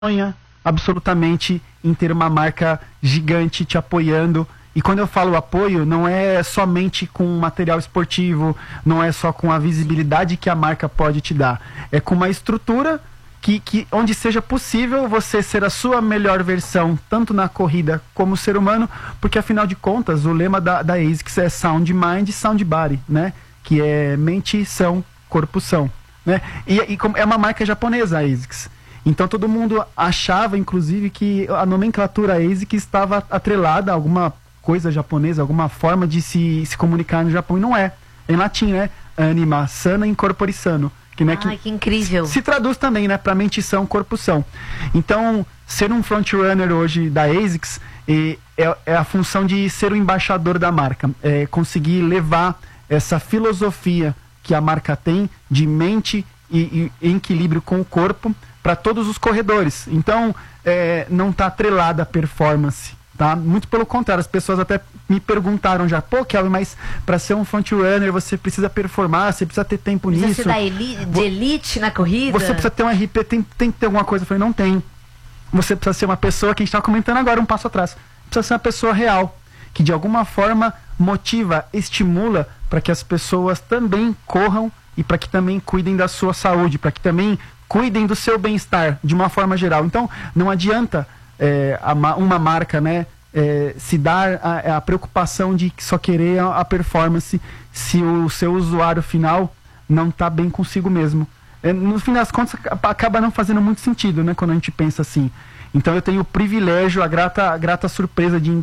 sonha absolutamente em ter uma marca gigante te apoiando. E quando eu falo apoio, não é somente com material esportivo, não é só com a visibilidade que a marca pode te dar. É com uma estrutura onde seja possível você ser a sua melhor versão, tanto na corrida como ser humano, porque afinal de contas, o lema da ASICS é Sound Mind, Sound Body, né? Que é mente são, corpo são, né? E é uma marca japonesa, a ASICS. Então todo mundo achava, inclusive, que a nomenclatura ASICS estava atrelada a alguma coisa japonesa, alguma forma de se comunicar no Japão, e não é. É em latim, né? Anima, sana, incorpore sano. Ai, que incrível. Se traduz também, né? Para mente são, corpo são. Então, ser um frontrunner hoje da ASICS é a função de ser o embaixador da marca. É conseguir levar essa filosofia que a marca tem de mente e equilíbrio com o corpo para todos os corredores. Então, não está atrelada a performance, tá? Muito pelo contrário, as pessoas até me perguntaram já, pô, Kelvin, mas para ser um frontrunner você precisa performar, você precisa ter tempo nisso. Precisa ser de elite na corrida? Você precisa ter um RP, tem que ter alguma coisa. Eu falei, não tem. Você precisa ser uma pessoa, que a gente estava comentando agora, um passo atrás. Precisa ser uma pessoa real, que de alguma forma motiva, estimula para que as pessoas também corram e para que também cuidem da sua saúde, para que também cuidem do seu bem-estar de uma forma geral. Então, não adianta uma marca, né, se dar a preocupação de só querer a performance se o seu usuário final não está bem consigo mesmo. No fim das contas, acaba não fazendo muito sentido, né, quando a gente pensa assim. Então eu tenho o privilégio, a grata surpresa de em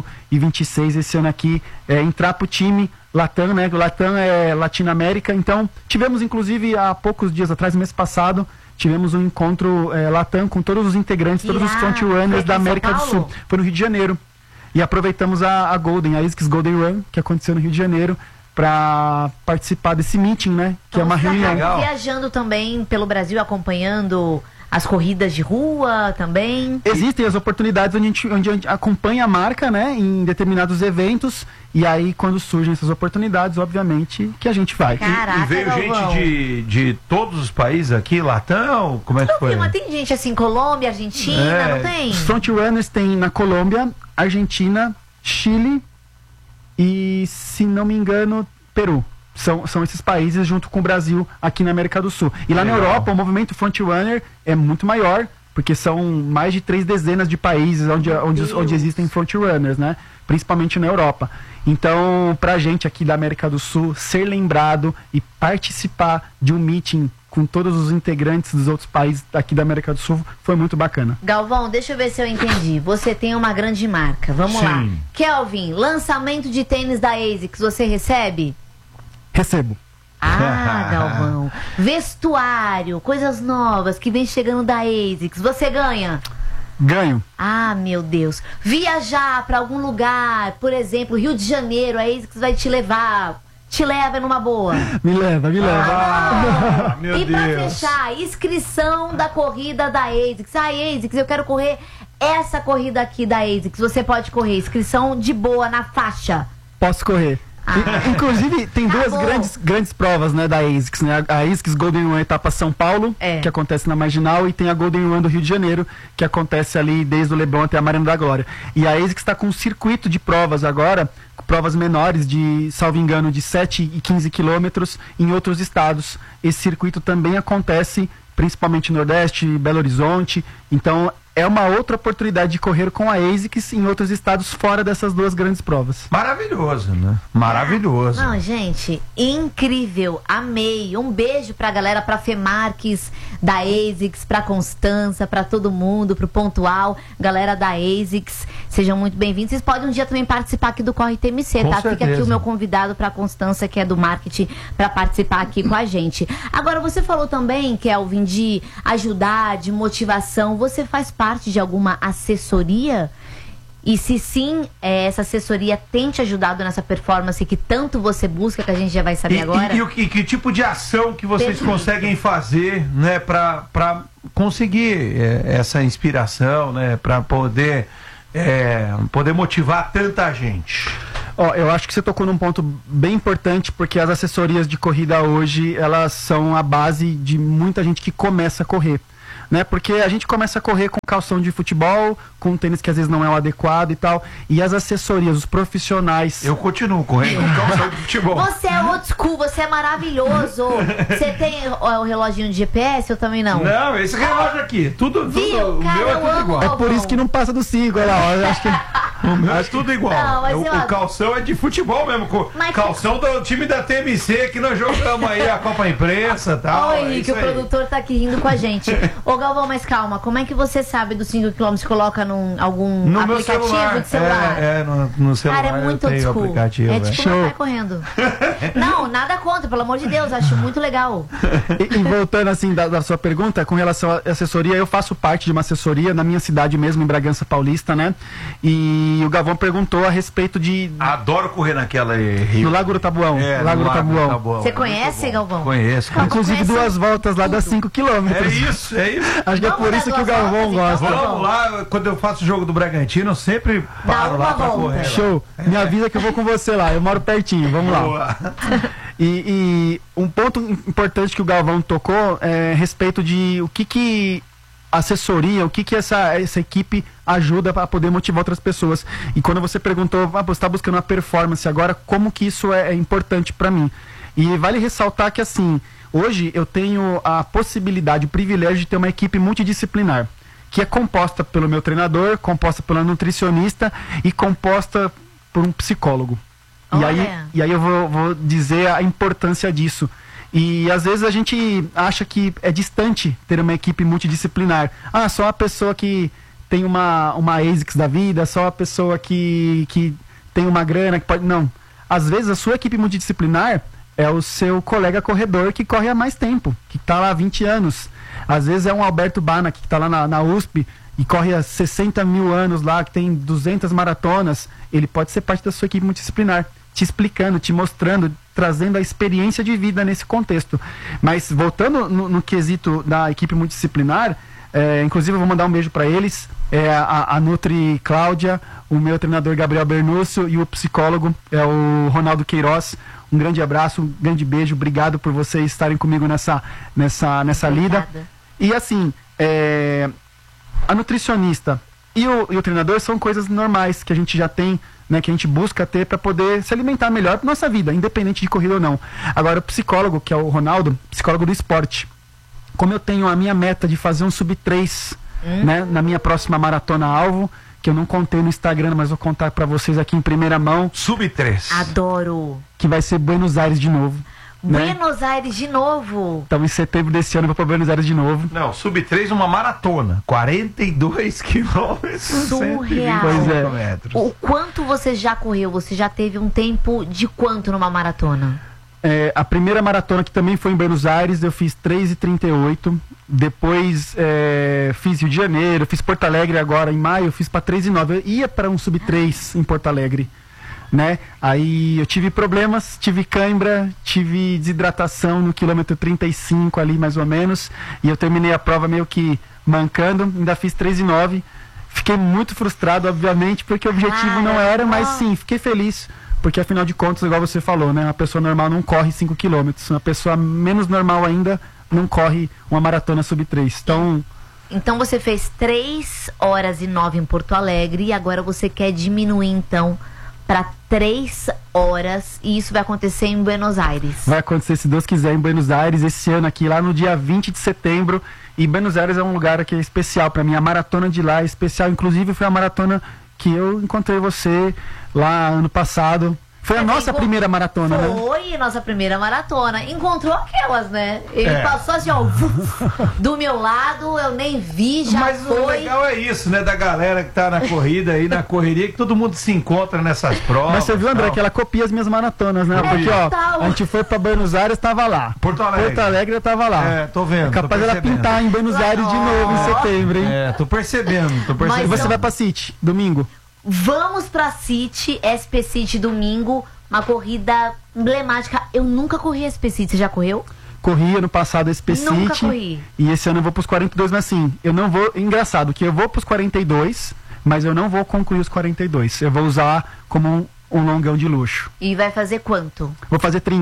2026, esse ano aqui, entrar para o time Latam, né? O Latam é Latinoamérica. Então tivemos, inclusive, há poucos dias atrás, mês passado, tivemos um encontro Latam com todos os integrantes, todos os frontrunners da América do Sul. Foi no Rio de Janeiro. E aproveitamos a ASICS Golden Run, que aconteceu no Rio de Janeiro, para participar desse meeting, né? Que então, é uma reunião. Viajando também pelo Brasil, acompanhando as corridas de rua também? Existem as oportunidades onde a gente acompanha a marca, né, em determinados eventos, e aí quando surgem essas oportunidades, obviamente, que a gente vai. Caraca, e veio Galvão. Gente de todos os países aqui, Latam? Como é que foi? Mas tem gente assim, Colômbia, Argentina, não tem? Os frontrunners tem na Colômbia, Argentina, Chile e, se não me engano, Peru. São esses países junto com o Brasil aqui na América do Sul. E lá na Europa o movimento frontrunner é muito maior, porque são mais de 3 dezenas de países onde existem frontrunners, né? Principalmente na Europa. Então, pra gente aqui da América do Sul, ser lembrado e participar de um meeting com todos os integrantes dos outros países aqui da América do Sul foi muito bacana. Galvão, deixa eu ver se eu entendi. Você tem uma grande marca, vamos lá. Kelvin, lançamento de tênis da ASICS, você recebe? Recebo. Ah, Galvão. Vestuário, coisas novas que vem chegando da ASICS, você ganha? Ganho. Ah, meu Deus. Viajar para algum lugar, por exemplo, Rio de Janeiro, a ASICS vai te levar. Te leva numa boa. Me leva. Meu e para Deus. fechar, inscrição da corrida da ASICS. Ah, ASICS, eu quero correr essa corrida aqui da ASICS. Você pode correr, inscrição de boa na faixa. Posso correr. Inclusive, tem duas grandes provas, né, da ASICS, né? A ASICS Golden Run etapa São Paulo, que acontece na Marginal, e tem a Golden Run do Rio de Janeiro, que acontece ali desde o Leblon até a Marina da Glória. E a ASICS está com um circuito de provas agora, provas menores de, salvo engano, de 7 e 15 quilômetros em outros estados. Esse circuito também acontece principalmente no Nordeste, Belo Horizonte. Então é uma outra oportunidade de correr com a ASICS em outros estados fora dessas duas grandes provas. Maravilhoso, né? Maravilhoso. Não, gente, incrível, amei. Um beijo pra galera, pra Fê Marques da ASICS, pra Constança, pra todo mundo, pro Pontual, galera da ASICS, sejam muito bem-vindos. Vocês podem um dia também participar aqui do Corre TMC, tá? Fica aqui o meu convidado pra Constança, que é do marketing, pra participar aqui com a gente. Agora, você falou também, Kelvin, de ajudar, de motivação. Você faz parte de alguma assessoria? E se sim, essa assessoria tem te ajudado nessa performance que tanto você busca, que a gente já vai saber agora? E que tipo de ação que vocês conseguem fazer, né, para conseguir essa inspiração, né, para poder motivar tanta gente? Eu acho que você tocou num ponto bem importante, porque as assessorias de corrida hoje, elas são a base de muita gente que começa a correr. né? Porque a gente começa a correr com calção de futebol, com tênis que às vezes não é o adequado e tal, e as assessorias, os profissionais... Eu continuo correndo com calção de futebol. Você é old school, você é maravilhoso. Você tem o reloginho de GPS? Eu também não. Não, esse relógio aqui, tudo Viu? o Cara, meu é eu tudo amo igual. É por isso que não passa do 5, olha lá, eu acho que... O meu é tudo igual. Não, mas o calção é de futebol mesmo. Mas Calção do time da TMC que nós jogamos aí a Copa Imprensa e tal. Ô, é Henrique, isso o aí. produtor tá aqui rindo com a gente. Ô, Galvão, mas calma, como é que você sabe dos 5 km? Coloca num algum No meu aplicativo celular. de celular? No celular Cara, é muito eu old tenho school. aplicativo. É tipo Show. meu pai correndo. Não, nada contra, pelo amor de Deus, acho muito legal. E voltando assim da sua pergunta, com relação à assessoria, eu faço parte de uma assessoria na minha cidade mesmo, em Bragança Paulista, né? E o Galvão perguntou a respeito de... Adoro correr naquela Rio. No Lago do Tabuão. É, Lago no do Tabuão. Você conhece, Galvão? Conheço. Calma. Inclusive Conhece 2 voltas lá dá 5 É quilômetros. isso. Acho que é Vamos por dar isso que o 2 Galvão voltas, gosta. então? Vamos lá, quando eu faço o jogo do Bragantino, eu sempre paro uma lá pra volta. correr. lá. Show. Me avisa que eu vou com você lá. Eu moro pertinho. Vamos lá. Boa. E um ponto importante que o Galvão tocou é a respeito de o que assessoria, o que essa equipe ajuda para poder motivar outras pessoas. E quando você perguntou, você está buscando uma performance agora, como que isso é importante para mim? E vale ressaltar que assim, hoje eu tenho a possibilidade, o privilégio de ter uma equipe multidisciplinar, que é composta pelo meu treinador, composta pela nutricionista e composta por um psicólogo. Olha. E aí eu vou dizer a importância disso. E às vezes a gente acha que é distante ter uma equipe multidisciplinar. Ah, só a pessoa que tem uma ASICS da vida, só a pessoa que tem uma grana, que pode... Não. Às vezes a sua equipe multidisciplinar é o seu colega corredor que corre há mais tempo, que está lá há 20 anos. Às vezes é um Alberto Bana, que está lá na USP e corre há 60 mil anos lá, que tem 200 maratonas. Ele pode ser parte da sua equipe multidisciplinar, te explicando, te mostrando, trazendo a experiência de vida nesse contexto. Mas voltando no quesito da equipe multidisciplinar, inclusive eu vou mandar um beijo para eles, a Nutri Cláudia, o meu treinador Gabriel Bernúcio e o psicólogo é o Ronaldo Queiroz. Um grande abraço, um grande beijo, obrigado por vocês estarem comigo nessa lida. E assim, a nutricionista e o treinador são coisas normais que a gente já tem, né, que a gente busca ter para poder se alimentar melhor para nossa vida, independente de corrida ou não. Agora, o psicólogo, que é o Ronaldo, psicólogo do esporte, como eu tenho a minha meta de fazer um sub-3, né, na minha próxima maratona alvo, que eu não contei no Instagram, mas vou contar para vocês aqui em primeira mão, Sub-3. Adoro. que vai ser Buenos Aires de novo. Né? Buenos Aires de novo. Então, em setembro desse ano, eu vou para Buenos Aires de novo. Não, Sub-3 uma maratona. 42 quilômetros. Surreal. Pois é. Metros. O quanto você já correu? Você já teve um tempo de quanto numa maratona? A primeira maratona, que também foi em Buenos Aires, eu fiz 3:38. Depois fiz Rio de Janeiro, fiz Porto Alegre agora em maio, eu fiz para 3:09. Eu ia para um sub-3 em Porto Alegre, né? Aí eu tive problemas, tive cãibra, tive desidratação no quilômetro 35 ali mais ou menos, e eu terminei a prova meio que mancando, ainda fiz 3:09. Fiquei muito frustrado, obviamente, porque o objetivo não era, mas sim, fiquei feliz. Porque afinal de contas, igual você falou, né? Uma pessoa normal não corre 5 km. Uma pessoa menos normal ainda não corre uma maratona sub-3. Então você fez 3h09 em Porto Alegre e agora você quer diminuir então para 3 horas, e isso vai acontecer em Buenos Aires. Vai acontecer, se Deus quiser, em Buenos Aires esse ano aqui, lá no dia 20 de setembro. E Buenos Aires é um lugar que é especial para mim. A maratona de lá é especial. Inclusive foi a maratona que eu encontrei você lá ano passado. Foi a nossa primeira maratona, né? Foi nossa primeira maratona. Encontrou aquelas, né? Ele passou assim, ó, do meu lado, eu nem vi, já Mas foi. o legal é isso, né? Da galera que tá na corrida aí, na correria, que todo mundo se encontra nessas provas. Mas você viu, André, tal. que ela copia as minhas maratonas, né? Porque, ó, a gente foi pra Buenos Aires, tava lá. Porto Alegre. eu tava lá. É, tô vendo. É capaz tô dela percebendo. pintar em Buenos Aires de novo em setembro, hein? Tô percebendo. Mas E você não- vai pra City, domingo? Vamos pra City, SP City domingo, uma corrida emblemática. Eu nunca corri SP City, você já correu? Corri ano passado a SP Nunca City. corri. E esse ano eu vou pros 42, mas assim, eu não vou... Engraçado, que eu vou pros 42, mas eu não vou concluir os 42. Eu vou usar como um longão de luxo. E vai fazer quanto? Vou fazer 30.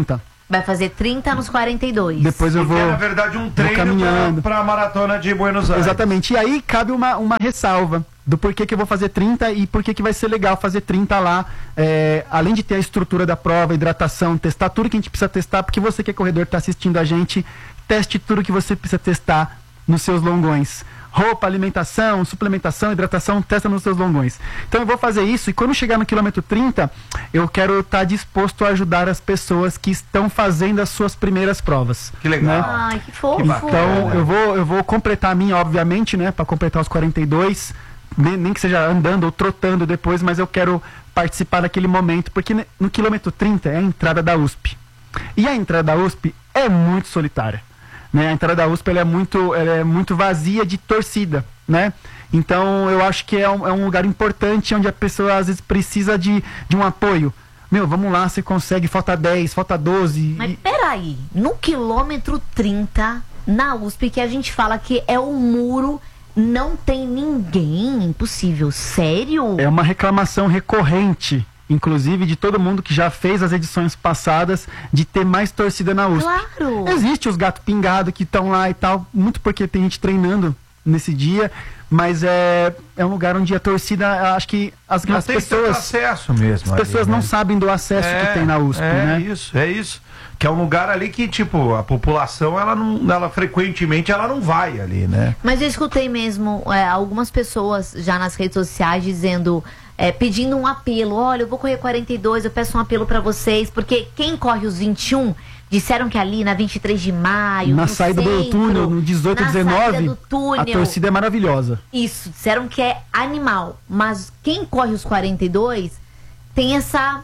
Vai fazer 30 nos 42. Depois eu vou. Que é, na verdade, um treino caminhando para a maratona de Buenos Aires. Exatamente. E aí cabe uma ressalva do porquê que eu vou fazer 30 e porquê que vai ser legal fazer 30 lá. Além de ter a estrutura da prova, hidratação, testar tudo que a gente precisa testar, porque você que é corredor está assistindo a gente, teste tudo que você precisa testar nos seus longões. Roupa, alimentação, suplementação, hidratação, testa nos seus longões. Então eu vou fazer isso e quando chegar no quilômetro 30, eu quero estar disposto a ajudar as pessoas que estão fazendo as suas primeiras provas. Que legal. Né? Ai, que fofo. Então eu vou completar a minha, obviamente, né, para completar os 42, nem que seja andando ou trotando depois, mas eu quero participar daquele momento, porque no quilômetro 30 é a entrada da USP. E a entrada da USP é muito solitária. Né? A entrada da USP ela é muito vazia de torcida, né? Então eu acho que é um lugar importante onde a pessoa às vezes precisa de um apoio. Meu, vamos lá, você consegue, falta 10, falta 12. Mas peraí, no quilômetro 30, na USP, que a gente fala que é o muro, não tem ninguém, impossível, sério? É uma reclamação recorrente, inclusive de todo mundo que já fez as edições passadas, de ter mais torcida na USP. Claro! Existe os gatos pingados que estão lá e tal, muito porque tem gente treinando nesse dia, mas é um lugar onde a torcida, acho que as pessoas... acesso mesmo. As pessoas não sabem do acesso que tem na USP, né? É isso. Que é um lugar ali que, tipo, a população, ela frequentemente, ela não vai ali, né? Mas eu escutei mesmo algumas pessoas já nas redes sociais dizendo... pedindo um apelo, olha, eu vou correr 42, eu peço um apelo pra vocês, porque quem corre os 21, disseram que ali na 23 de maio, na saída do túnel, no 18 e 19, a torcida é maravilhosa. Isso, disseram que é animal, mas quem corre os 42 tem essa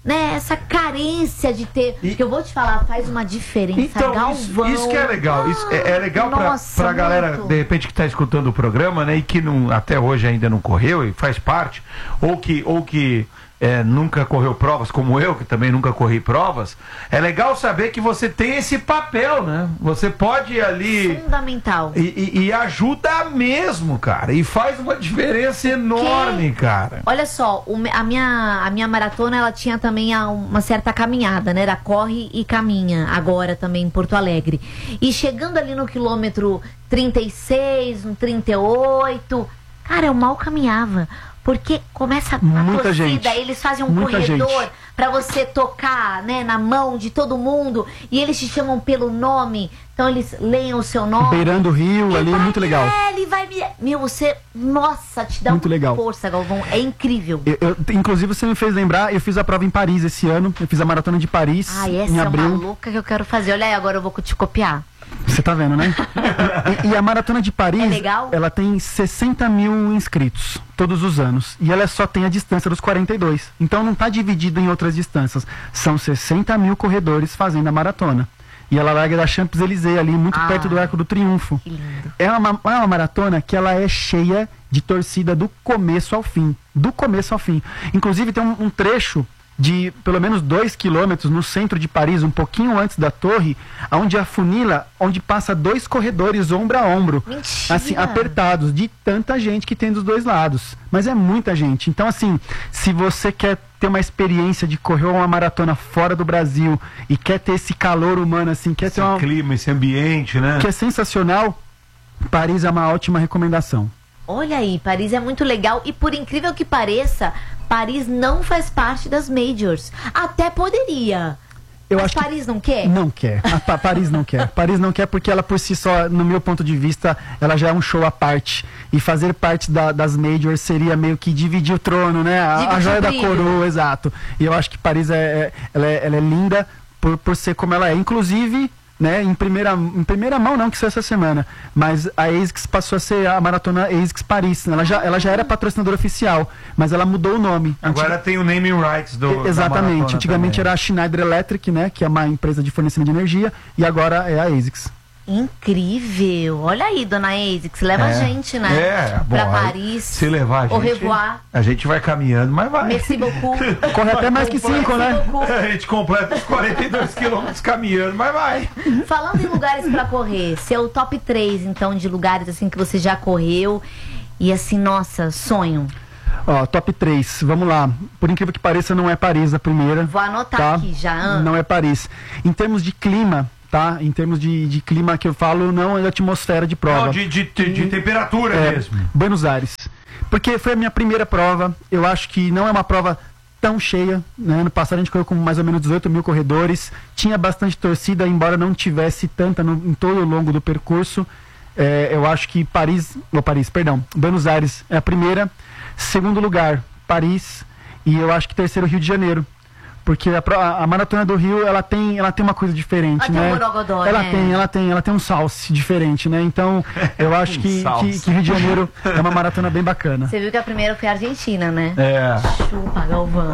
carência de ter, que eu vou te falar, faz uma diferença. Então, Galvão. Isso que é legal. Isso é legal pra galera, de repente, que tá escutando o programa, né, e que até hoje ainda não correu e faz parte, ou que nunca correu provas, como eu, que também nunca corri provas. É legal saber que você tem esse papel, né? Você pode ir ali... Fundamental. E ajuda mesmo, cara. E faz uma diferença enorme, cara. Olha só, a minha maratona, ela tinha também uma certa caminhada, né? Era corre e caminha, agora também em Porto Alegre. E chegando ali no quilômetro 36, no 38, cara, eu mal caminhava. Porque começa a torcida, eles fazem um corredor pra você tocar, né, na mão de todo mundo, e eles te chamam pelo nome, então eles leem o seu nome. Beirando o rio ali, muito legal. Ele vai me... Meu, você... Nossa, te dá muito legal. Força, Galvão, é incrível. Inclusive, você me fez lembrar, eu fiz a prova em Paris esse ano, eu fiz a maratona de Paris em abril. É uma louca que eu quero fazer. Olha aí, agora eu vou te copiar. Você tá vendo, né? E a Maratona de Paris, legal? Ela tem 60 mil inscritos todos os anos. E ela só tem a distância dos 42. Então não tá dividida em outras distâncias. São 60 mil corredores fazendo a maratona. E ela larga da Champs-Élysées ali, muito perto do Arco do Triunfo. Que lindo. É uma maratona que ela é cheia de torcida do começo ao fim. Do começo ao fim. Inclusive tem um trecho de pelo menos 2 quilômetros no centro de Paris, um pouquinho antes da torre, onde afunila, onde passa 2 corredores ombro a ombro. Mentira. Assim, apertados, de tanta gente que tem dos dois lados. Mas é muita gente. Então, assim, se você quer ter uma experiência de correr uma maratona fora do Brasil e quer ter esse calor humano, assim, quer ter esse clima, esse ambiente, né? Que é sensacional, Paris é uma ótima recomendação. Olha aí, Paris é muito legal e, por incrível que pareça, Paris não faz parte das majors. Até poderia. Mas Paris não quer? Não quer. Paris não quer. Paris não quer porque ela por si só, no meu ponto de vista, ela já é um show à parte. E fazer parte das majors seria meio que dividir o trono, né? A joia da coroa, exato. E eu acho que Paris ela é linda por ser como ela é. Inclusive... né, em primeira mão não, que isso é essa semana, mas a ASICS passou a ser a maratona ASICS Paris. Ela já era patrocinadora oficial, mas ela mudou o nome. Agora tem o naming rights exatamente, antigamente era a Schneider Electric, né, que é uma empresa de fornecimento de energia, e agora é a ASICS. Incrível! Olha aí, dona ASICS, leva a gente, né? Bom, pra Paris. Se levar a gente, au revoir. A gente vai caminhando, mas vai. Merci beaucoup. Corre até mais que 5, né? A gente completa os 42 quilômetros caminhando, mas vai. Falando em lugares pra correr, seu top 3, então, de lugares assim que você já correu e assim, nossa, sonho. Ó, top 3, vamos lá. Por incrível que pareça, não é Paris a primeira. Vou anotar tá? aqui já. Não é Paris. Em termos de clima, tá? Em termos de clima que eu falo, não é da atmosfera de prova. Não, de temperatura mesmo. Buenos Aires. Porque foi a minha primeira prova. Eu acho que não é uma prova tão cheia, né? No passado a gente correu com mais ou menos 18 mil corredores. Tinha bastante torcida, embora não tivesse tanta em todo o longo do percurso. Eu acho que Buenos Aires é a primeira. Segundo lugar, Paris. E eu acho que terceiro, Rio de Janeiro. Porque a Maratona do Rio, ela tem uma coisa diferente, né? Ela tem um salse diferente, né? Então, eu acho que Rio de Janeiro é uma maratona bem bacana. Você viu que a primeira foi a Argentina, né? Chupa, Galvão.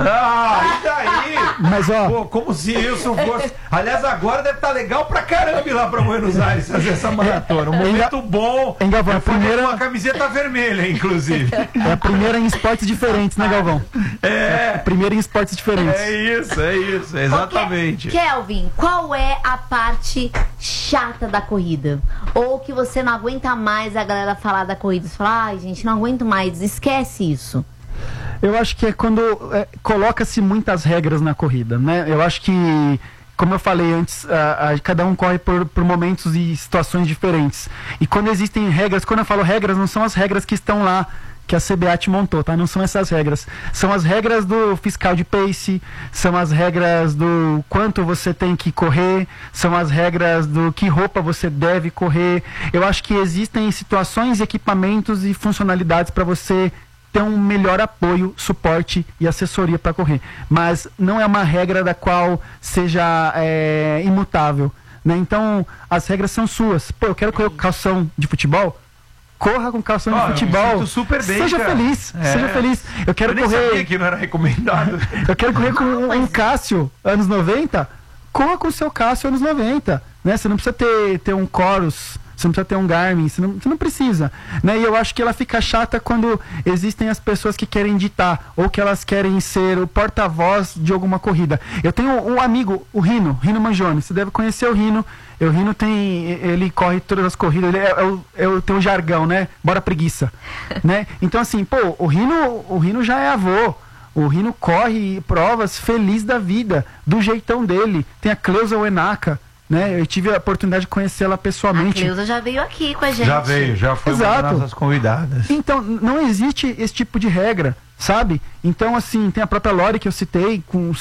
E daí? Mas, ó... Pô, como se isso fosse... Aliás, agora deve estar legal pra caramba ir lá pra Buenos Aires fazer essa maratona. Um momento bom. Hein, Galvão? Primeira... uma camiseta vermelha, inclusive. É a primeira em esportes diferentes, né, Galvão? É. A primeira em esportes diferentes. É isso, exatamente. Kelvin, qual é a parte chata da corrida? Ou que você não aguenta mais a galera falar da corrida? Você fala, ai, gente, não aguento mais, esquece isso. Eu acho que é quando coloca-se muitas regras na corrida, né? Eu acho que, como eu falei antes, cada um corre por momentos e situações diferentes. E quando existem regras, quando eu falo regras, não são as regras que estão lá, que a CBAT montou, tá? Não são essas regras. São as regras do fiscal de pace, são as regras do quanto você tem que correr, são as regras do que roupa você deve correr. Eu acho que existem situações, equipamentos e funcionalidades para você ter um melhor apoio, suporte e assessoria para correr. Mas não é uma regra da qual seja imutável, né? Então, as regras são suas. Pô, eu quero correr com calção de futebol? Corra com calção de futebol. Eu super bem, seja cara. feliz, seja feliz. Eu quero nem correr. Sabia que não era recomendado. Eu quero correr com um Cássio anos 90. Corra com o seu Cássio anos 90, né? Você não precisa ter um Chorus, você não precisa ter um Garmin, você não precisa, né? E eu acho que ela fica chata quando existem as pessoas que querem ditar ou que elas querem ser o porta-voz de alguma corrida. Eu tenho um amigo, o Rino Mangione. Você deve conhecer o Rino. O Rino ele corre todas as corridas, ele tem um jargão, né? Bora preguiça, né? Então assim, pô, o Rino já é avô. O Rino corre provas feliz da vida, do jeitão dele. Tem a Cleusa Uenaka, né? Eu tive a oportunidade de conhecê-la pessoalmente. A Cleusa já veio aqui com a gente. Já foi uma das nossas convidadas. Então, não existe esse tipo de regra, sabe? Então, assim, tem a própria Lori que eu citei, com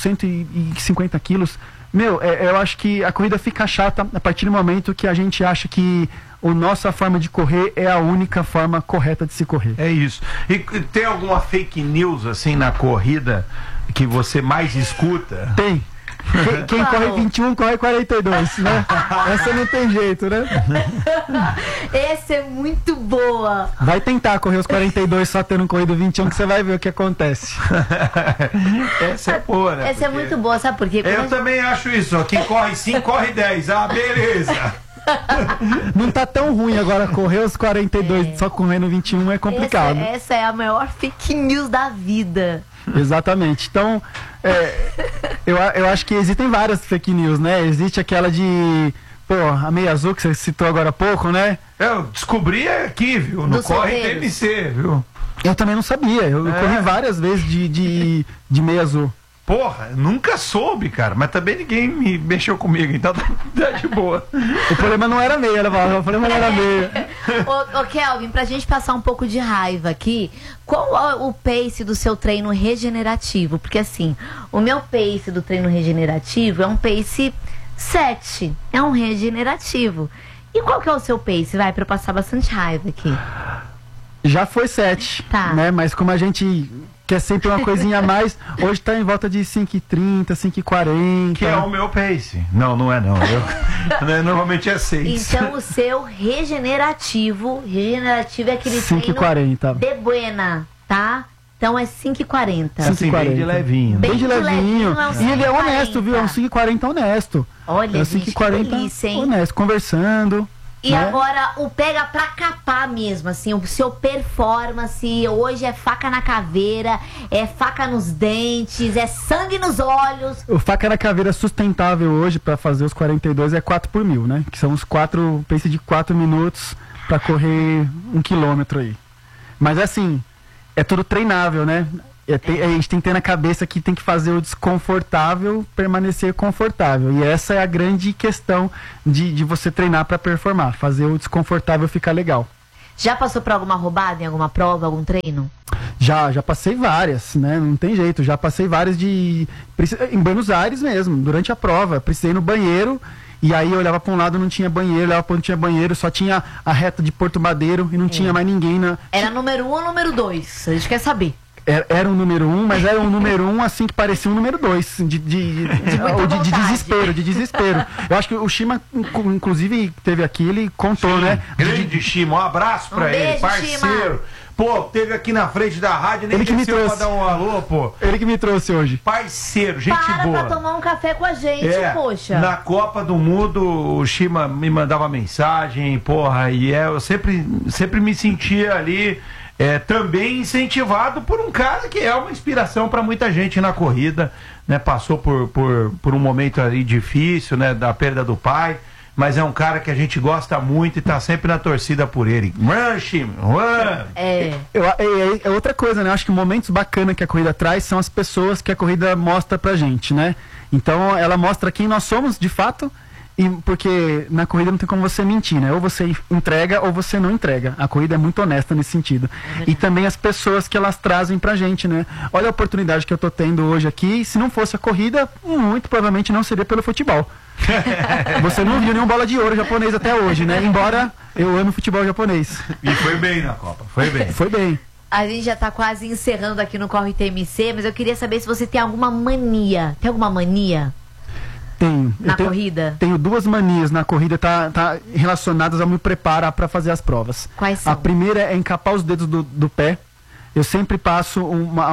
150 quilos. Eu acho que a corrida fica chata a partir do momento que a gente acha que a nossa forma de correr é a única forma correta de se correr. É isso. E tem alguma fake news, assim, na corrida que você mais escuta? Tem. Quem corre 21 corre 42, né? Essa não tem jeito, né? Essa é muito boa. Vai tentar correr os 42 só tendo corrido 21 que você vai ver o que acontece. Essa é boa, né? Essa é muito boa, sabe por quê? Eu também acho isso. Quem corre 5, corre 10. Ah, beleza. Não tá tão ruim agora correr os 42 só correndo 21 é complicado. Essa é a maior fake news da vida. Exatamente. Então, eu acho que existem várias fake news, né? Existe aquela de, a meia azul que você citou agora há pouco, né? Eu descobri aqui, viu? No Corre TMC, viu? Eu também não sabia. Eu corri várias vezes de meia azul. Porra, nunca soube, cara. Mas também ninguém me mexeu comigo, então tá de boa. O problema não era meia, o problema não era meia. Ô Kelvin, pra gente passar um pouco de raiva aqui, qual é o pace do seu treino regenerativo? Porque assim, o meu pace do treino regenerativo é um pace 7. É um regenerativo. E qual que é o seu pace? Vai, pra eu passar bastante raiva aqui. Já foi 7, né? Mas como a gente quer sempre uma coisinha a mais, hoje tá em volta de 5h30, 5h40. Que é o meu pace. Não é não. Normalmente é 6. Então o seu regenerativo é aquele 5h40. de buena, tá? Então é 5h40. Assim, bem de levinho. Bem de levinho. É um e ele é honesto, viu? É um 5h40 honesto. Olha, é um gente, 5h40 delícia, hein? honesto, conversando. E né? Agora o pega pra capar mesmo, assim, o seu performance, hoje é faca na caveira, é faca nos dentes, é sangue nos olhos. O faca na caveira sustentável hoje pra fazer os 42 é 4/1000, né? Que são os 4, pace de 4 minutos pra correr 1 quilômetro aí. Mas assim, é tudo treinável, né? A gente tem que ter na cabeça que tem que fazer o desconfortável permanecer confortável. E essa é a grande questão de você treinar para performar. Fazer o desconfortável ficar legal. Já passou por alguma roubada em alguma prova, algum treino? Já passei várias, né? Não tem jeito. Já passei várias em Buenos Aires mesmo, durante a prova. Precisei no banheiro. E aí eu olhava para um lado, não tinha banheiro, olhava para onde tinha banheiro, só tinha a reta de Porto Madeiro e não tinha mais ninguém. Era número 1 ou número 2? A gente quer saber. Era um número 1, mas era um número 1 assim que parecia um número 2 de desespero. Eu acho que o Shima, inclusive, teve aqui, ele contou, Sim, né? Grande Shima, um abraço pra ele, beijo, parceiro. Shima. Pô, teve aqui na frente da rádio, nem Ele que me desceu pra trouxe. dar um alô, pô. Ele que me trouxe hoje. Parceiro, gente boa. Pra tomar um café com a gente, poxa. Na Copa do Mundo, o Shima me mandava mensagem, porra, e eu sempre me sentia ali também incentivado por um cara que é uma inspiração para muita gente na corrida, né? Passou por um momento ali difícil, né? Da perda do pai, mas é um cara que a gente gosta muito e tá sempre na torcida por ele. Run, Shima, run! É outra coisa, né? Eu acho que momentos bacanas que a corrida traz são as pessoas que a corrida mostra pra gente, né? Então ela mostra quem nós somos de fato. Porque na corrida não tem como você mentir, né? Ou você entrega ou você não entrega. A corrida é muito honesta nesse sentido. E também as pessoas que elas trazem pra gente, né? Olha a oportunidade que eu tô tendo hoje aqui. Se não fosse a corrida, muito provavelmente não seria pelo futebol. Você não viu nenhum bola de ouro japonês até hoje, né? Embora eu ame futebol japonês. E foi bem na Copa, foi bem. Foi bem. A gente já tá quase encerrando aqui no Corre TMC, mas eu queria saber se você tem alguma mania. Tem alguma mania? Tenho. Corrida? Tenho 2 manias na corrida, tá relacionadas ao me preparar para fazer as provas. Quais são? A primeira é encapar os dedos do pé. Eu sempre passo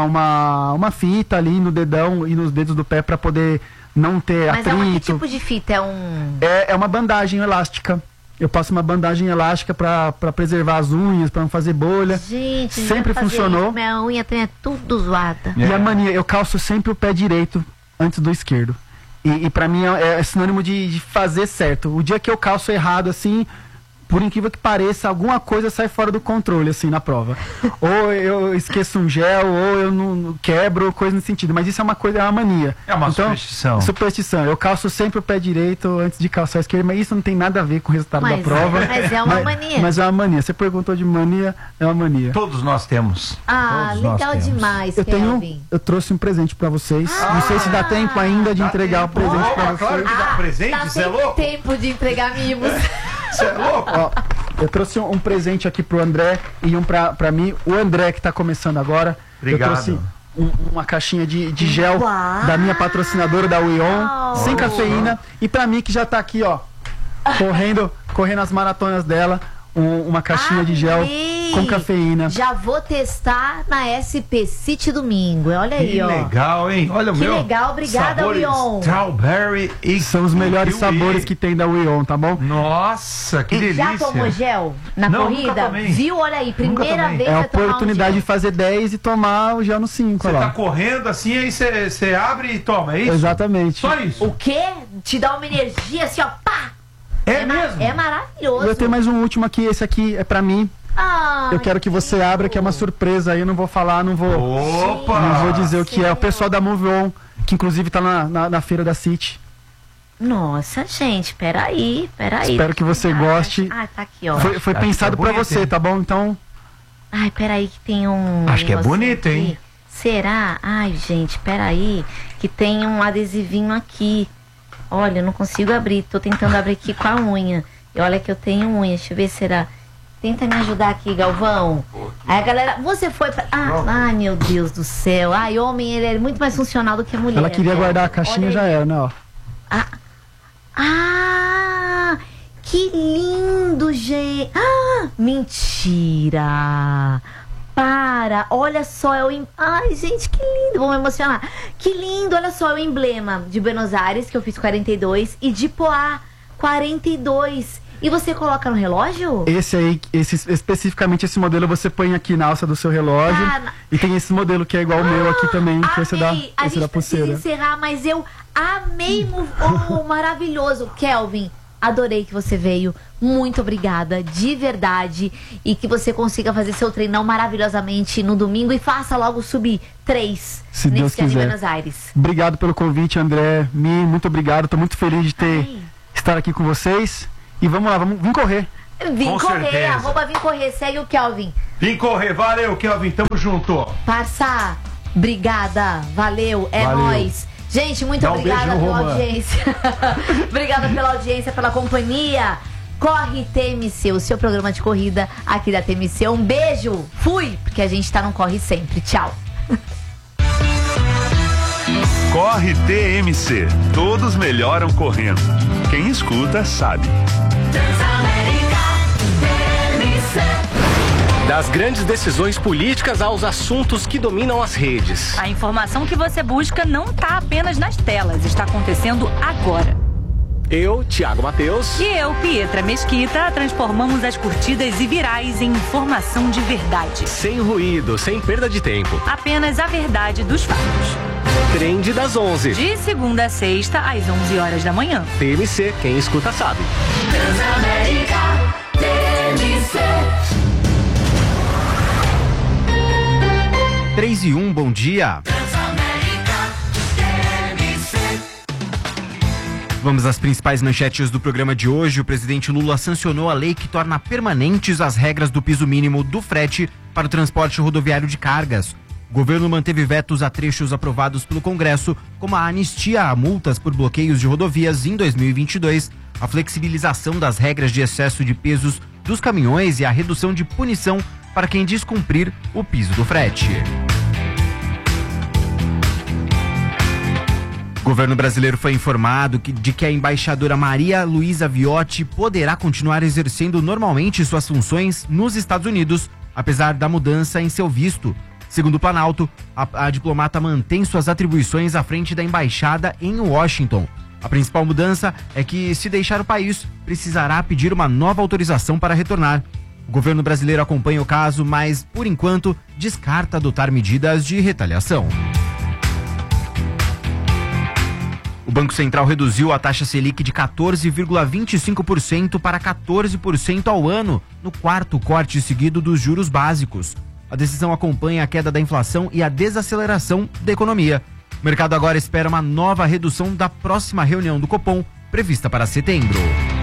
uma fita ali no dedão e nos dedos do pé para poder não ter atrito. Mas que tipo de fita? É uma bandagem elástica. Eu passo uma bandagem elástica para preservar as unhas, para não fazer bolha. Gente, sempre funcionou. Isso. Minha unha é tudo zoada. E a mania, eu calço sempre o pé direito antes do esquerdo. E pra mim é sinônimo de fazer certo. O dia que eu calço errado, assim, por incrível que pareça, alguma coisa sai fora do controle, assim, na prova. Ou eu esqueço um gel, ou eu não quebro, coisa nesse sentido. Mas isso é uma mania. É uma superstição. Superstição. Eu calço sempre o pé direito antes de calçar o esquerdo, mas isso não tem nada a ver com o resultado da prova. Mas é uma mania. Mas é uma mania. Você perguntou de mania, é uma mania. Todos nós temos. Legal demais, Kelvin. Eu trouxe um presente pra vocês. Não sei se dá tempo ainda de entregar o presente pra vocês. Claro que dá presente, você é louco? Tempo de entregar mimos. Você é louco? Ó, eu trouxe um presente aqui pro André e um pra mim. O André que tá começando agora. Obrigado. Eu trouxe uma caixinha de gel da minha patrocinadora, da Wion, sem cafeína. E pra mim que já tá aqui, ó, correndo as maratonas dela, uma caixinha de gel com cafeína. Já vou testar na SP City domingo. Olha aí, ó. Que legal, hein? Olha o meu. Que legal, obrigada, Wion. Strawberry e são os melhores sabores que tem da Wion, tá bom? Nossa, que delícia. Já tomou gel na corrida? Viu? Olha aí, primeira vez. É a oportunidade de fazer 10 e tomar o gel no 5. Você tá correndo assim, aí você abre e toma, é isso? Exatamente. Só isso. O quê? Te dá uma energia assim, ó, pá! É mesmo? É maravilhoso. Eu tenho mais um último aqui, esse aqui é pra mim. Eu quero que você abra, que é uma surpresa aí, eu não vou falar, não vou dizer o que é. O pessoal da Move On, que inclusive tá na feira da City. Nossa, gente, peraí. Espero que você goste. Tá aqui, ó. Foi pensado pra você, tá bom? Então... Ai, peraí que tem um... Acho que é bonito, hein? Será? Ai, gente, peraí, que tem um adesivinho aqui. Olha, eu não consigo abrir, tô tentando abrir aqui com a unha. E olha que eu tenho unha, deixa eu ver, será... Tenta me ajudar aqui, Galvão. Aí a galera, você foi pra... ai, meu Deus do céu. Ai, homem, ele é muito mais funcional do que a mulher. Ela queria guardar a caixinha, já era, né, ó. Que lindo, gente. Mentira. Olha só, ai, gente, que lindo, vou me emocionar. Que lindo, olha só, é o emblema de Buenos Aires, que eu fiz 42, e de Poá, 42. E você coloca no relógio? Especificamente esse modelo você põe aqui na alça do seu relógio. E tem esse modelo que é igual ao meu aqui também, que você dá pulseira. Precisa encerrar, mas eu amei, maravilhoso. Kelvin, adorei que você veio. Muito obrigada, de verdade. E que você consiga fazer seu treinão maravilhosamente no domingo e faça logo subir 3 se Deus quiser. Em Buenos Aires. Obrigado pelo convite, André. Muito obrigado. Tô muito feliz de estar aqui com vocês. E vamos lá, vamos vir correr. Vim correr, arroba Vim Correr. Segue o Kelvin. Vim correr, valeu, Kelvin. Tamo junto. Parça, obrigada. Valeu, nóis. Gente, muito obrigada pela audiência. Obrigada pela audiência, pela companhia. Corre TMC, o seu programa de corrida aqui da TMC. Um beijo, fui, porque a gente tá no Corre Sempre. Tchau. Corre TMC, todos melhoram correndo. Quem escuta sabe. Das grandes decisões políticas aos assuntos que dominam as redes. A informação que você busca não está apenas nas telas, está acontecendo agora. Eu, Thiago Mateus. E eu, Pietra Mesquita, transformamos as curtidas e virais em informação de verdade. Sem ruído, sem perda de tempo. Apenas a verdade dos fatos. Trend das 11. De segunda a sexta, às 11 horas da manhã. TMC, quem escuta sabe. Transamérica, TMC. 3-1, bom dia. Vamos às principais manchetes do programa de hoje. O presidente Lula sancionou a lei que torna permanentes as regras do piso mínimo do frete para o transporte rodoviário de cargas. O governo manteve vetos a trechos aprovados pelo Congresso, como a anistia a multas por bloqueios de rodovias em 2022, a flexibilização das regras de excesso de pesos dos caminhões e a redução de punição para quem descumprir o piso do frete. O governo brasileiro foi informado de que a embaixadora Maria Luísa Viotti poderá continuar exercendo normalmente suas funções nos Estados Unidos, apesar da mudança em seu visto. Segundo o Planalto, a diplomata mantém suas atribuições à frente da embaixada em Washington. A principal mudança é que, se deixar o país, precisará pedir uma nova autorização para retornar. O governo brasileiro acompanha o caso, mas, por enquanto, descarta adotar medidas de retaliação. O Banco Central reduziu a taxa Selic de 14,25% para 14% ao ano, no quarto corte seguido dos juros básicos. A decisão acompanha a queda da inflação e a desaceleração da economia. O mercado agora espera uma nova redução da próxima reunião do Copom, prevista para setembro.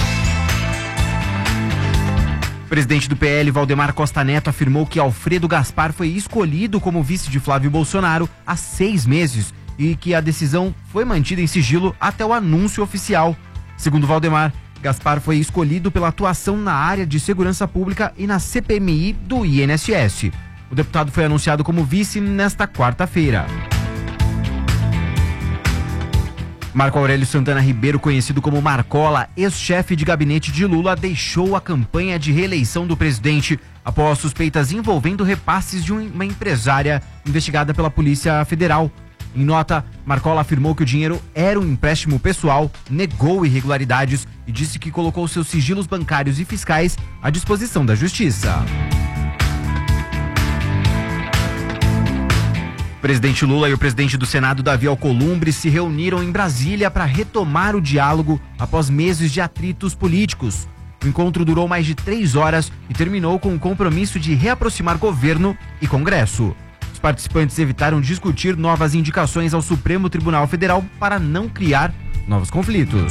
O presidente do PL, Valdemar Costa Neto, afirmou que Alfredo Gaspar foi escolhido como vice de Flávio Bolsonaro há 6 meses e que a decisão foi mantida em sigilo até o anúncio oficial. Segundo Valdemar, Gaspar foi escolhido pela atuação na área de segurança pública e na CPMI do INSS. O deputado foi anunciado como vice nesta quarta-feira. Marco Aurélio Santana Ribeiro, conhecido como Marcola, ex-chefe de gabinete de Lula, deixou a campanha de reeleição do presidente após suspeitas envolvendo repasses de uma empresária investigada pela Polícia Federal. Em nota, Marcola afirmou que o dinheiro era um empréstimo pessoal, negou irregularidades e disse que colocou seus sigilos bancários e fiscais à disposição da Justiça. O presidente Lula e o presidente do Senado, Davi Alcolumbre, se reuniram em Brasília para retomar o diálogo após meses de atritos políticos. O encontro durou mais de 3 horas e terminou com o compromisso de reaproximar governo e Congresso. Os participantes evitaram discutir novas indicações ao Supremo Tribunal Federal para não criar novos conflitos.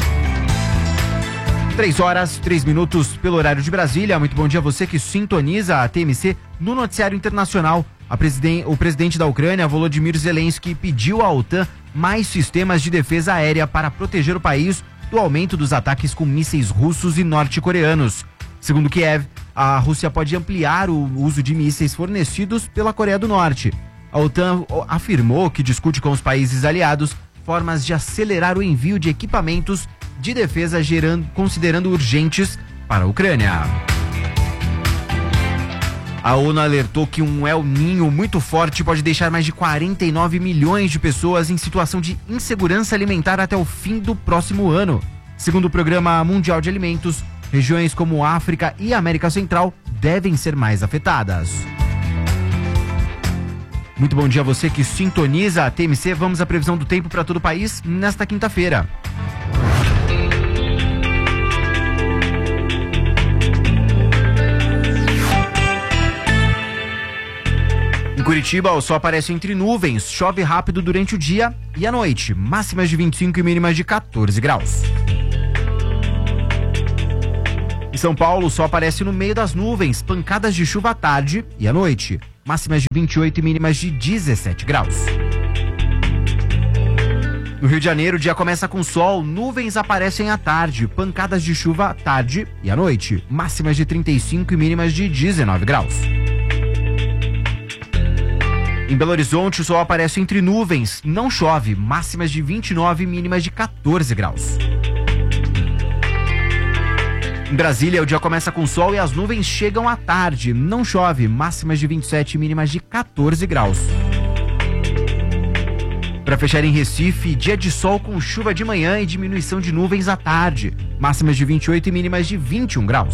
3:03 pelo horário de Brasília. Muito bom dia a você que sintoniza a TMC no noticiário internacional. O presidente da Ucrânia, Volodymyr Zelensky, pediu à OTAN mais sistemas de defesa aérea para proteger o país do aumento dos ataques com mísseis russos e norte-coreanos. Segundo Kiev, a Rússia pode ampliar o uso de mísseis fornecidos pela Coreia do Norte. A OTAN afirmou que discute com os países aliados formas de acelerar o envio de equipamentos de defesa, considerando urgentes para a Ucrânia. A ONU alertou que um El Niño muito forte pode deixar mais de 49 milhões de pessoas em situação de insegurança alimentar até o fim do próximo ano. Segundo o Programa Mundial de Alimentos, regiões como África e América Central devem ser mais afetadas. Muito bom dia a você que sintoniza a TMC. Vamos à previsão do tempo para todo o país nesta quinta-feira. Em Curitiba, o sol aparece entre nuvens, chove rápido durante o dia e a noite, máximas de 25 e mínimas de 14 graus. Em São Paulo, o sol aparece no meio das nuvens, pancadas de chuva à tarde e à noite, máximas de 28 e mínimas de 17 graus. No Rio de Janeiro, o dia começa com sol, nuvens aparecem à tarde, pancadas de chuva à tarde e à noite, máximas de 35 e mínimas de 19 graus. Em Belo Horizonte, o sol aparece entre nuvens, não chove, máximas de 29 e mínimas de 14 graus. Em Brasília, o dia começa com sol e as nuvens chegam à tarde, não chove, máximas de 27 e mínimas de 14 graus. Para fechar em Recife, dia de sol com chuva de manhã e diminuição de nuvens à tarde, máximas de 28 e mínimas de 21 graus.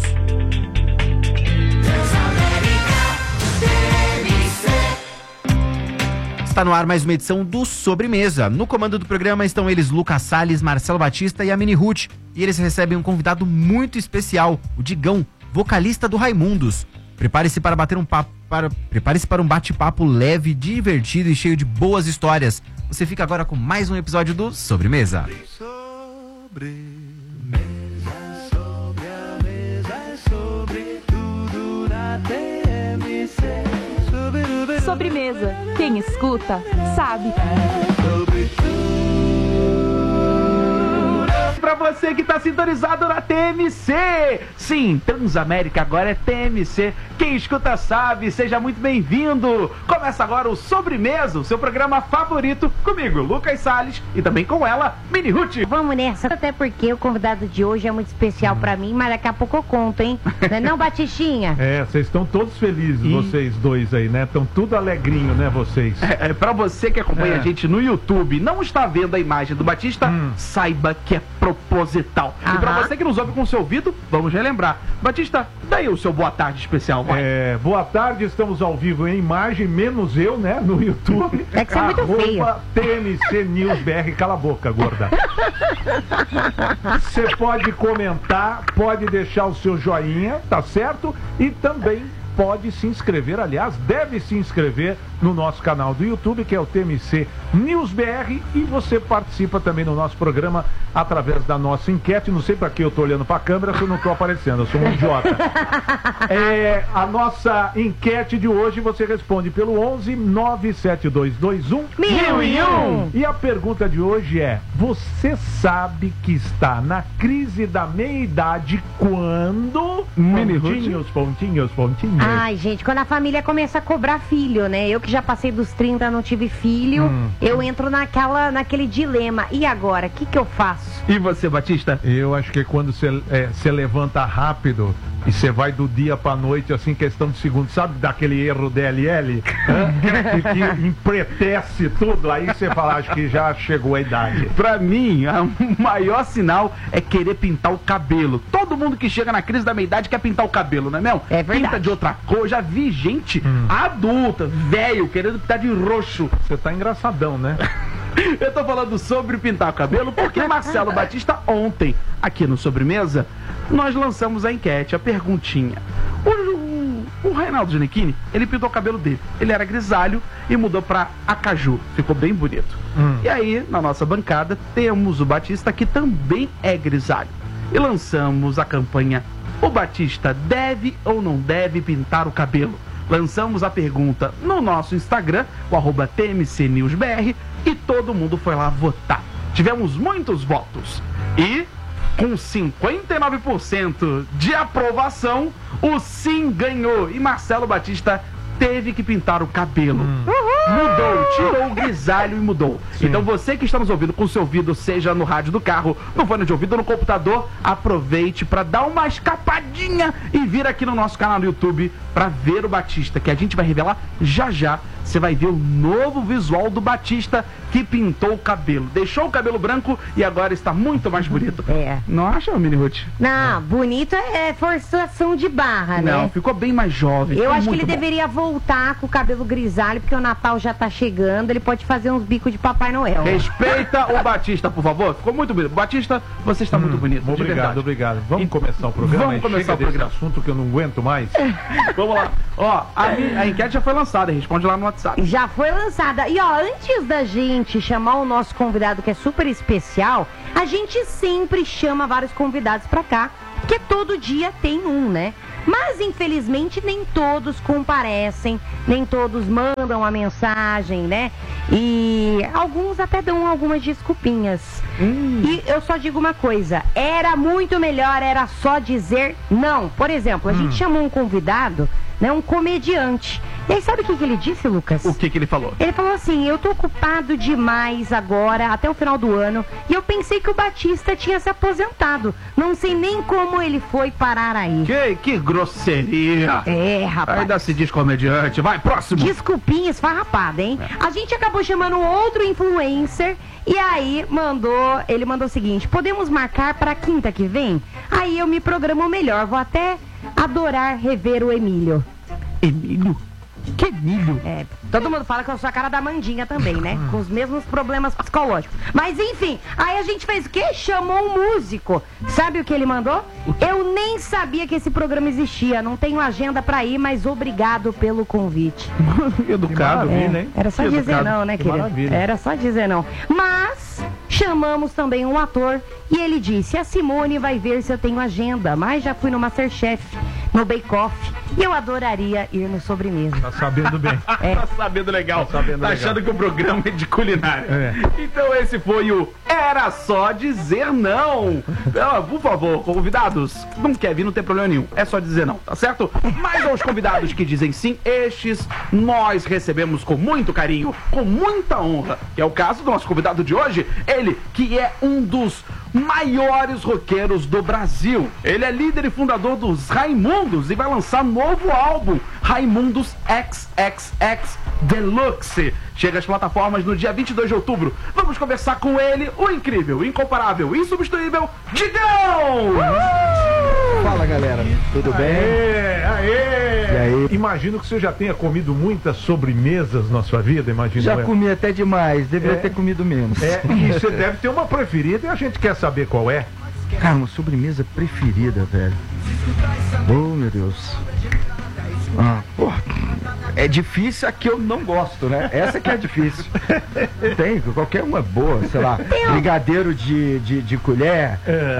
Está no ar mais uma edição do Sobremesa. No comando do programa estão eles Lucas Salles, Marcelo Batista e a Mini Ruth. E eles recebem um convidado muito especial, o Digão, vocalista do Raimundos. Prepare-se para bater um papo, prepare-se para um bate-papo leve, divertido e cheio de boas histórias. Você fica agora com mais um episódio do Sobremesa. Sobremesa. Quem escuta, sabe. Pra você que tá sintonizado na TMC. Sim, Transamérica agora é TMC. Quem escuta sabe, seja muito bem-vindo. Começa agora o Sobremesa, o seu programa favorito, comigo, Lucas Salles, e também com ela, Mini Ruth. Vamos nessa, até porque o convidado de hoje é muito especial pra mim, mas daqui a pouco eu conto, hein? Não é não, Batistinha? Vocês estão todos felizes, vocês dois aí, né? Estão tudo alegrinho, né, vocês? Pra você que acompanha a gente no YouTube, não está vendo a imagem do Batista, saiba que é proposital. E pra você que nos ouve com o seu ouvido, vamos relembrar. Batista, daí o seu boa tarde especial, vai. Boa tarde, estamos ao vivo em imagem, menos eu, né, no YouTube. É que você é muito feio. TMC News BR, cala a boca, gorda. Você pode comentar, pode deixar o seu joinha, tá certo? E também pode se inscrever, aliás, deve se inscrever no nosso canal do YouTube, que é o TMC News BR, e você participa também no nosso programa através da nossa enquete. Não sei para que eu tô olhando para a câmera se eu não tô aparecendo, eu sou um idiota. A nossa enquete de hoje você responde pelo 11 97221 1001. E a pergunta de hoje é: você sabe que está na crise da meia-idade quando? Pontinhos. Ai, gente, quando a família começa a cobrar filho, né? Eu que já passei dos 30, não tive filho, eu entro naquele dilema. E agora, o que eu faço? E você, Batista? Eu acho que é quando você levanta rápido e você vai do dia pra noite, assim, questão de segundos, sabe daquele erro DLL? que empretece tudo, aí você fala, acho que já chegou a idade. Pra mim, o maior sinal é querer pintar o cabelo. Todo mundo que chega na crise da meia-idade quer pintar o cabelo, não é mesmo? É verdade. Pinta de outra cor, já vi gente adulta, velho, querendo pintar de roxo. Você tá engraçadão, né? Eu tô falando sobre pintar o cabelo porque Marcelo Batista, ontem, aqui no Sobremesa, nós lançamos a enquete, a perguntinha. O Reinaldo Giannichini, ele pintou o cabelo dele. Ele era grisalho e mudou pra acaju. Ficou bem bonito. E aí, na nossa bancada, temos o Batista, que também é grisalho. E lançamos a campanha: o Batista deve ou não deve pintar o cabelo? Lançamos a pergunta no nosso Instagram, o @TMCNewsBR, e todo mundo foi lá votar. Tivemos muitos votos. E, com 59% de aprovação, o sim ganhou. E Marcelo Batista teve que pintar o cabelo. Mudou, tirou o grisalho e mudou. Sim. Então você que está nos ouvindo com o seu ouvido, seja no rádio do carro, no fone de ouvido ou no computador, aproveite para dar uma escapadinha e vir aqui no nosso canal no YouTube para ver o Batista, que a gente vai revelar já já. Você vai ver o novo visual do Batista, que pintou o cabelo. Deixou o cabelo branco e agora está muito mais bonito. Não acha, Mini Ruth? Não, bonito é forçação de barra, né? Não, ficou bem mais jovem. Eu acho que ele deveria voltar com o cabelo grisalho, porque o Natal Natal já tá chegando, ele pode fazer uns bicos de Papai Noel. Respeita o Batista, por favor. Ficou muito bonito. Batista, você está muito bonito. Obrigado. Vamos começar o programa. Vamos começar o programa. Assunto que eu não aguento mais. Vamos lá. Ó, a enquete já foi lançada, responde lá no WhatsApp. Já foi lançada. E ó, antes da gente chamar o nosso convidado, que é super especial, a gente sempre chama vários convidados pra cá, porque todo dia tem um, né? Mas, infelizmente, nem todos comparecem, nem todos mandam a mensagem, né? E alguns até dão algumas desculpinhas. E eu só digo uma coisa, era muito melhor, era só dizer não. Por exemplo, a gente chamou um convidado, né, um comediante. E aí, sabe o que ele disse, Lucas? O que ele falou? Ele falou assim, eu tô ocupado demais agora, até o final do ano, e eu pensei que o Batista tinha se aposentado. Não sei nem como ele foi parar aí. Que grosseria. É, rapaz. Ainda se diz comediante. Vai, próximo. Desculpinha esfarrapada, hein? A gente acabou chamando outro influencer, e aí ele mandou o seguinte, podemos marcar pra quinta que vem? Aí eu me programo melhor, vou até adorar rever o Emílio. Emílio? Que Emílio? É, todo mundo fala que eu sou a cara da Mandinha também, né? Com os mesmos problemas psicológicos. Mas enfim, aí a gente fez o quê? Chamou um músico. Sabe o que ele mandou? Eu nem sabia que esse programa existia. Não tenho agenda pra ir, mas obrigado pelo convite. Educado, hein? Era só dizer educado. não, né, querido? Maravilha. Era só dizer não. Mas chamamos também um ator e ele disse, a Simone vai ver se eu tenho agenda, mas já fui no Masterchef, no Bake Off, e eu adoraria ir no Sobremesa. Tá sabendo bem. Tá sabendo legal. Tá achando que o programa é de culinária. Então esse foi o Era Só Dizer Não. Por favor, convidados, não quer vir, não tem problema nenhum. É só dizer não, tá certo? Mas aos convidados que dizem sim, estes nós recebemos com muito carinho, com muita honra. Que é o caso do nosso convidado de hoje, ele que é um dos maiores roqueiros do Brasil. Ele é líder e fundador dos Raimundos e vai lançar um novo álbum, Raimundos XXX Deluxe. Chega às plataformas no dia 22 de outubro. Vamos conversar com ele, o incrível, incomparável, insubstituível, Digão! Fala, galera, tudo bem? Aê! E aí? Imagino que você já tenha comido muitas sobremesas na sua vida, imagino. Já comi até demais, deveria ter comido menos. E você deve ter uma preferida e a gente quer saber qual é. Cara, uma sobremesa preferida, velho. Oh, meu Deus. É difícil a que eu não gosto, né? Essa que é difícil. Tem, qualquer uma é boa, sei lá. Brigadeiro de colher,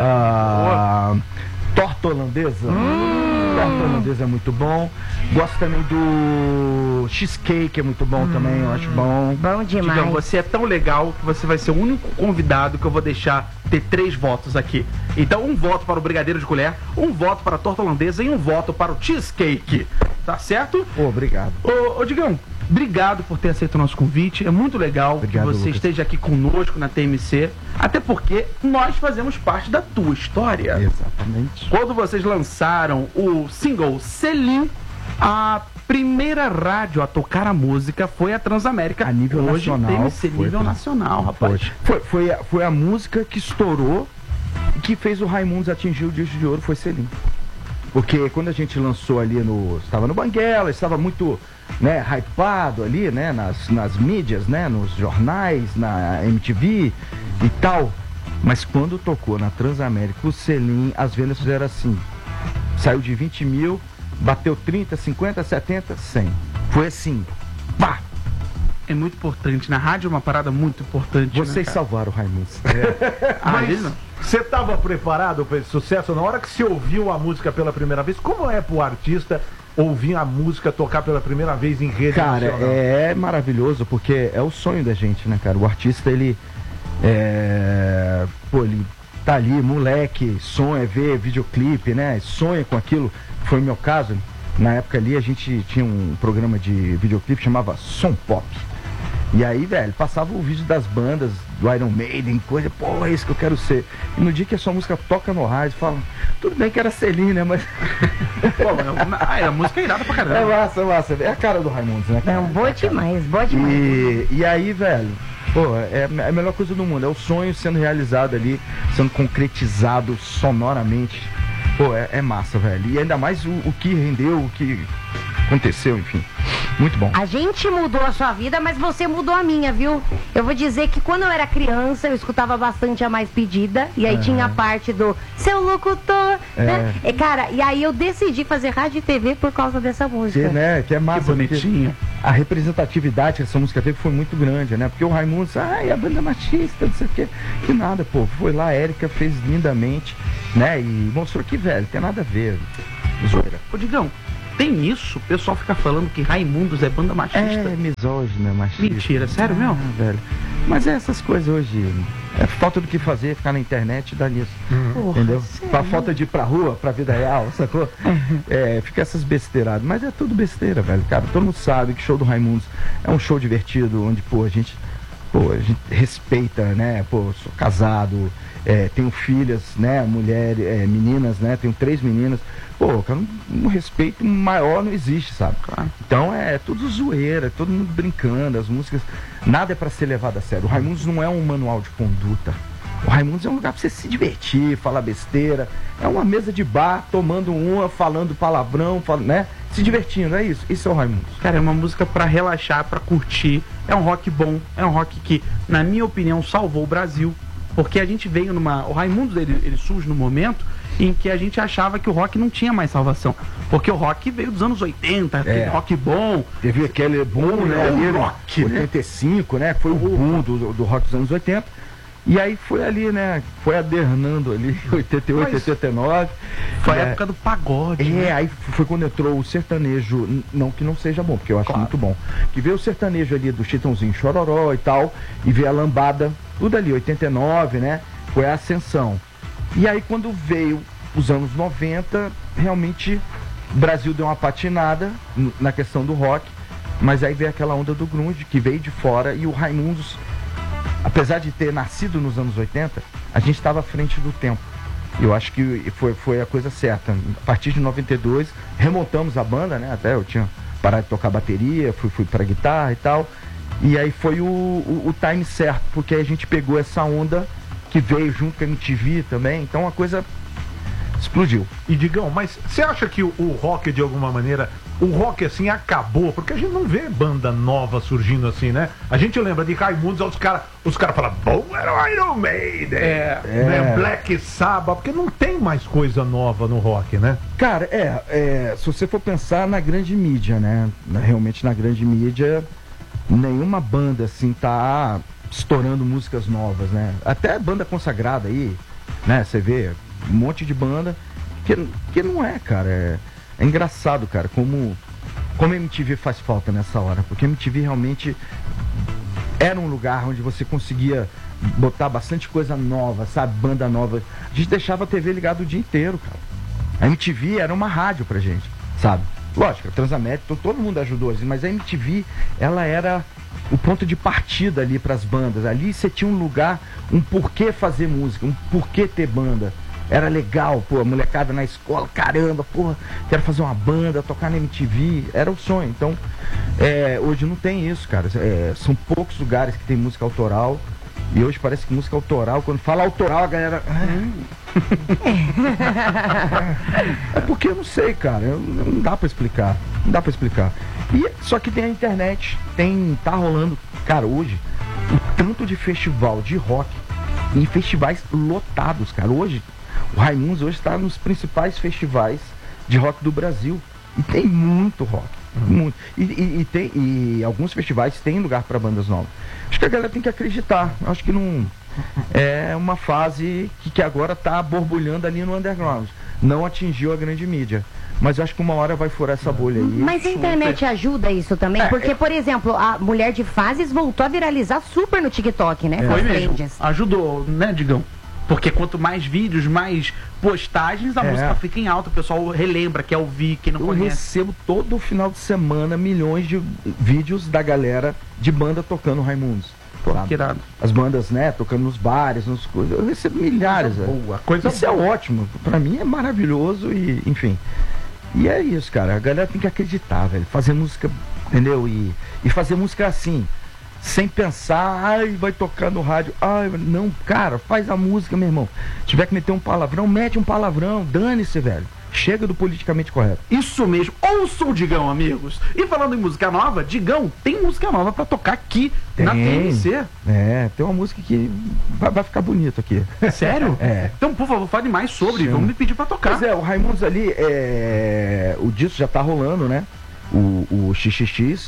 torta holandesa. Torta holandesa é muito bom. Gosto também do cheesecake, é muito bom também, eu acho bom. Bom demais. Digão, você é tão legal que você vai ser o único convidado que eu vou deixar ter 3 votos aqui. Então, um voto para o brigadeiro de colher, um voto para a torta holandesa e um voto para o cheesecake. Tá certo? Obrigado. Ô Digão, obrigado por ter aceito o nosso convite. É muito legal que você Lucas. esteja aqui conosco na TMC. Até porque nós fazemos parte da tua história. Exatamente. Quando vocês lançaram o single Selim, a primeira rádio a tocar a música foi a Transamérica. A nível Hoje nacional. TMC nível nacional, rapaz. Foi a música que estourou e que fez o Raimundos atingir o disco de ouro, foi Selim. Porque quando a gente lançou ali estava no Banguela, estava muito, né, hypado ali, né, nas mídias, né, nos jornais, na MTV e tal. Mas quando tocou na Transamérica, o Selim, as vendas fizeram assim. Saiu de 20 mil, bateu 30, 50, 70, 100. Foi assim, pá! É muito importante. Na rádio é uma parada muito importante. Vocês salvaram o Raimundos. Mas você estava preparado para esse sucesso? Na hora que você ouviu a música pela primeira vez, como é pro artista ouvir a música tocar pela primeira vez em rede nacional? Cara, é maravilhoso, porque é o sonho da gente, né, cara? O artista, ele tá ali, moleque, sonha ver videoclipe, né? Sonha com aquilo. Foi o meu caso. Na época ali a gente tinha um programa de videoclipe que chamava Som Pop. E aí, velho, passava o vídeo das bandas, do Iron Maiden, coisa, pô, é isso que eu quero ser. E no dia que a sua música toca no rádio, fala, tudo bem que era Selim, né, mas... a música é irada pra caramba. É massa. É a cara do Raimundos, né? Não, boa demais, boa demais. E aí, velho, pô, é a melhor coisa do mundo. É o sonho sendo realizado ali, sendo concretizado sonoramente. Pô, é massa, velho. E ainda mais o que rendeu, o que aconteceu, enfim. Muito bom. A gente mudou a sua vida, mas você mudou a minha, viu? Eu vou dizer que quando eu era criança, eu escutava bastante A Mais Pedida. E aí tinha a parte do Seu Locutor, né? E, cara, e aí eu decidi fazer rádio e TV por causa dessa música. Que é massa. Que bonitinho. A representatividade que essa música teve foi muito grande, né? Porque o Raimundos, a banda machista, não sei o quê. Que nada, pô. Foi lá, a Érica fez lindamente, né? E mostrou que, velho, tem nada a ver. Zoeira. Ô, Digão, tem isso? O pessoal fica falando que Raimundos é banda machista. É misógina, machista. Mentira, sério mesmo? Velho. Mas essas coisas hoje, é falta do que fazer, ficar na internet e dar nisso. Entendeu? Pra falta de ir pra rua, pra vida real, sacou? Fica essas besteiradas. Mas é tudo besteira, velho, cara. Todo mundo sabe que show do Raimundos é um show divertido, onde, a gente respeita, né? Sou casado, tenho filhas, né? Mulheres, meninas, né? Tenho 3 meninas. Cara, um respeito maior não existe, sabe? Então é tudo zoeira, todo mundo brincando, as músicas, nada é pra ser levado a sério. O Raimundos não é um manual de conduta. O Raimundos é um lugar pra você se divertir, falar besteira. É uma mesa de bar, tomando uma, falando palavrão, né? Se divertindo, é isso. Isso é o Raimundos. Cara, é uma música pra relaxar, pra curtir. É um rock bom, é um rock que, na minha opinião, salvou o Brasil. Porque a gente veio numa... O Raimundos, ele surge no momento em que a gente achava que o rock não tinha mais salvação. Porque o rock veio dos anos 80, aquele rock bom. Teve aquele boom, né? O rock, 85, né? Foi o boom do rock dos anos 80. E aí foi ali, né? Foi adernando ali, 88, 89. Foi a época do pagode. Né? Aí foi quando entrou o sertanejo, não que não seja bom, porque eu acho muito bom. Que veio o sertanejo ali do Chitãozinho Chororó e tal, e veio a lambada, tudo ali, 89, né? Foi a ascensão. E aí quando veio os anos 90, realmente o Brasil deu uma patinada na questão do rock, mas aí veio aquela onda do grunge, que veio de fora, e o Raimundos, apesar de ter nascido nos anos 80, a gente estava à frente do tempo. Eu acho que foi a coisa certa. A partir de 92, remontamos a banda, né? Até eu tinha parado de tocar bateria, fui pra guitarra e tal. E aí foi o time certo, porque aí a gente pegou essa onda que veio junto com a MTV também. Então a coisa explodiu. E Digão, mas você acha que o rock, de alguma maneira, o rock assim acabou? Porque a gente não vê banda nova surgindo assim, né? A gente lembra de Raimundos, os caras falam, bom, era o Iron Maiden, né? Black Sabbath, porque não tem mais coisa nova no rock, né? Cara, se você for pensar na grande mídia, né? Realmente na grande mídia, nenhuma banda assim tá estourando músicas novas, né? Até banda consagrada aí, né? Você vê um monte de banda que não é, cara. É engraçado, cara, como a MTV faz falta nessa hora, porque a MTV realmente era um lugar onde você conseguia botar bastante coisa nova, sabe? Banda nova. A gente deixava a TV ligada o dia inteiro, cara. A MTV era uma rádio pra gente, sabe? Lógico, a Transamérica, todo mundo ajudou, mas a MTV, ela era o ponto de partida ali pras bandas. Ali você tinha um lugar, um porquê fazer música, um porquê ter banda. Era legal, pô, a molecada na escola, caramba, porra, quero fazer uma banda, tocar na MTV, era o sonho. Então, hoje não tem isso, cara. São poucos lugares que tem música autoral. E hoje parece que música autoral, quando fala autoral, a galera... É porque eu não sei, cara, não dá pra explicar. Não dá pra explicar. Só que tem a internet, tá rolando, cara, hoje, o tanto de festival de rock, em festivais lotados, cara. Hoje, o Raimundos hoje está nos principais festivais de rock do Brasil. E tem muito rock. Muito. E alguns festivais têm lugar para bandas novas. Acho que a galera tem que acreditar. Acho que não é uma fase que agora está borbulhando ali no underground. Não atingiu a grande mídia. Mas acho que uma hora vai furar essa bolha aí. Mas a internet ajuda isso também? Porque, por exemplo, a Mulher de Fases voltou a viralizar super no TikTok, né? Foi mesmo. Ajudou, né, Digão? Porque quanto mais vídeos, mais postagens, a música fica em alta, o pessoal relembra, quer ouvir, quem não conhece. Eu recebo todo final de semana milhões de vídeos da galera de banda tocando Raimundos. Que irado. As bandas, né, tocando nos bares, nos coisas. Eu recebo milhares. Isso é ótimo. Pra mim é maravilhoso e, enfim. E é isso, cara. A galera tem que acreditar, velho. Fazer música, entendeu? E fazer música assim. Sem pensar, vai tocar no rádio. Não, cara, faz a música, meu irmão. Se tiver que meter um palavrão, mete um palavrão, dane-se, velho. Chega do politicamente correto. Isso mesmo. Ouça o Digão, amigos. E falando em música nova, Digão, tem música nova pra tocar aqui na TMC. Tem uma música que vai ficar bonito aqui. Sério? É. Então, por favor, fale mais sobre. Vamos me pedir pra tocar. Pois é, o Raimundos ali, o disco já tá rolando, né? O XXX.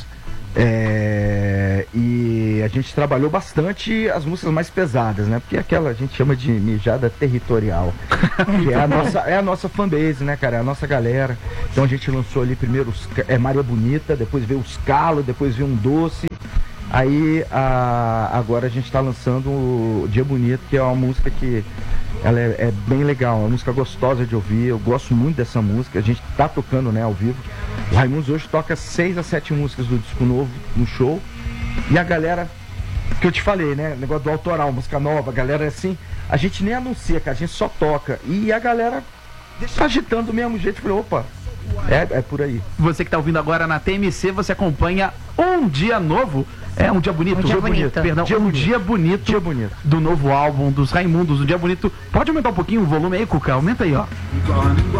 E a gente trabalhou bastante as músicas mais pesadas, né? Porque aquela a gente chama de mijada territorial, que é a nossa fanbase, né, cara? É a nossa galera. Então a gente lançou ali primeiro Maria Bonita, depois veio os Calos, depois veio Um Doce. Aí agora a gente tá lançando o Dia Bonito, que é uma música que ela é bem legal, uma música gostosa de ouvir. Eu gosto muito dessa música, a gente tá tocando, né, ao vivo. O Raimundos hoje toca 6 a 7 músicas do disco novo no show. E a galera, que eu te falei, né, negócio do autoral, música nova, a galera assim, a gente nem anuncia, cara, a gente só toca. E a galera tá agitando do mesmo jeito. Eu falei, opa, é por aí. Você que tá ouvindo agora na TMC, você acompanha Um Dia Novo. Um dia bonito. Dia bonito. Perdão, Dia bonito do novo álbum dos Raimundos. Um Dia Bonito. Pode aumentar um pouquinho o volume aí, Cuca? Aumenta aí, ó.